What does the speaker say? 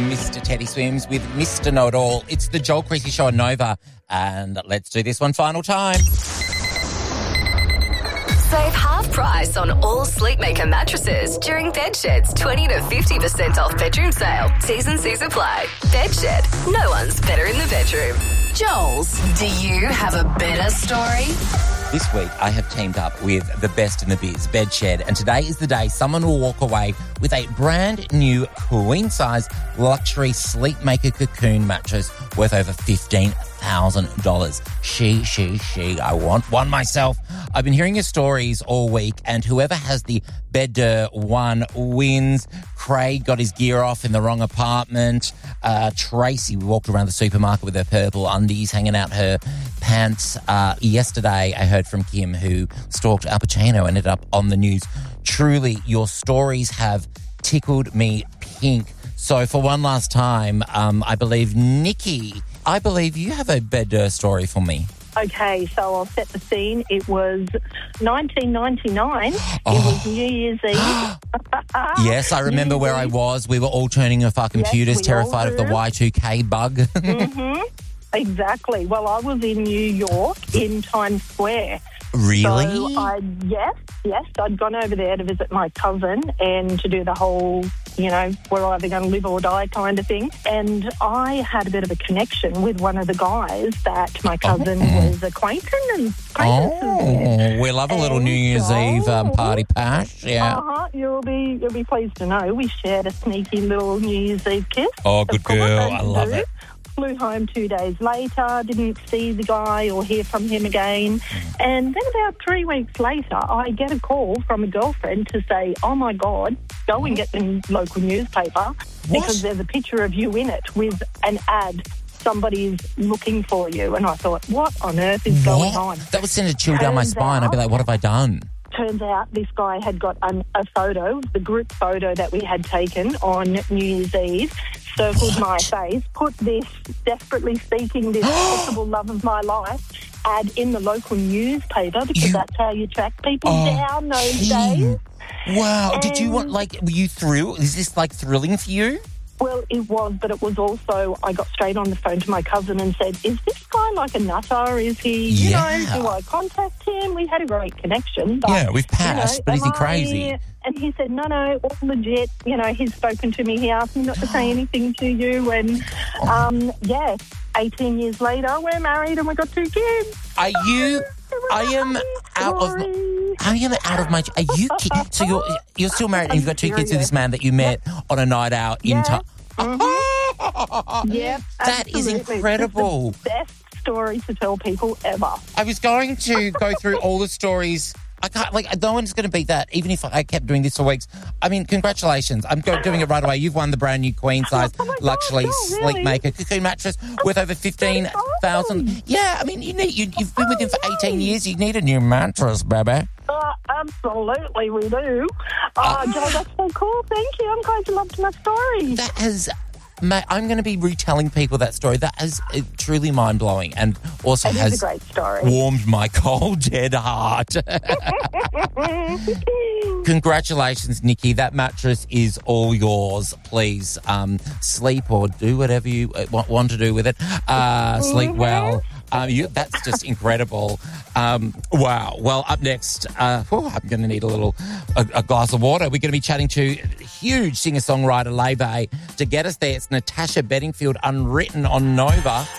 Mr. Teddy Swims with Mr. Know-It-All. It's the Joel Creasy Show on Nova, and let's do this one final time. Save half price on all Sleepmaker mattresses during Bedshed's 20 to 50% off bedroom sale. T's and C's apply. Bedshed. No one's better in the bedroom. Joel's, do you have a better story? This week, I have teamed up with the best in the biz, Bedshed, and today is the day someone will walk away with a brand new queen-size luxury Sleepmaker cocoon mattress worth over $15,000. She. I want one myself. I've been hearing your stories all week, and whoever has the better one wins. Craig got his gear off in the wrong apartment. Tracy walked around the supermarket with her purple undies hanging out her pants. Yesterday, I heard from Kim, who stalked Al Pacino, ended up on the news. Truly, your stories have tickled me pink. So for one last time, I believe, Nikki, I believe you have a better story for me. Okay, so I'll set the scene. It was 1999. It was New Year's Eve. Yes, I remember where I was. We were all turning off our computers, Yes, terrified of the Y2K bug. Mm-hmm. Exactly. Well, I was in New York in Times Square. Really? So yes, I'd gone over there to visit my cousin and to do the whole, we're either going to live or die kind of thing. And I had a bit of a connection with one of the guys that my cousin was acquaintances. We love a little New Year's Eve party pash. Yeah. You'll be pleased to know we shared a sneaky little New Year's Eve kiss. Oh, good girl. I love it. Flew home 2 days later, didn't see the guy or hear from him again. And then about 3 weeks later, I get a call from a girlfriend to say, oh, my God, go and get the local newspaper because there's a picture of you in it with an ad. Somebody's looking for you. And I thought, what on earth is going on? That would send a chill down my spine. I'd be like, what have I done? Turns out this guy had got a photo, the group photo that we had taken on New Year's Eve, circled my face, put this, desperately seeking this possible love of my life, ad in the local newspaper because that's how you track people down those days. Wow. And did you want, were you thrilled? Is this, thrilling for you? Well, it was, but it was also, I got straight on the phone to my cousin and said, is this guy like a nutter? Is he, do I contact him? We had a great connection. But, we've passed, but is he crazy? And he said, no, all legit. He's spoken to me. He asked me not to say anything to you. And, 18 years later, we're married and we got 2 kids. I am out of my... Are you kidding? So you're still married and you've got 2 kids with this man that you met on a night out in time. Yeah, that is incredible. It's the best story to tell people ever. I was going to go through all the stories. I can't, no one's going to beat that, even if I kept doing this for weeks. I mean, congratulations. I'm doing it right away. You've won the brand new queen-size luxury Sleepmaker cocoon mattress worth over $15,000. Awesome. Yeah, I mean, you've been with him for 18 years. You need a new mattress, baby. Absolutely, we do. Joe, that's so cool. Thank you. I'm glad you loved my story. That has... Mate, I'm going to be retelling people that story. That is truly mind-blowing and also has a great story. Warmed my cold, dead heart. Congratulations, Nikki. That mattress is all yours. Please sleep or do whatever you want to do with it. Sleep well. That's just incredible. Wow. Well, up next, I'm going to need a glass of water. We're going to be chatting to huge singer-songwriter Lebe. To get us there, it's Natasha Bedingfield, Unwritten on Nova.